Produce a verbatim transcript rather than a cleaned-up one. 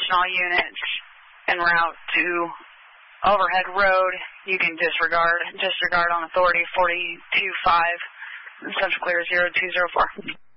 Attention all units en route to Overhead Road. You can disregard disregard on authority forty-two five. Central clear zero two zero four.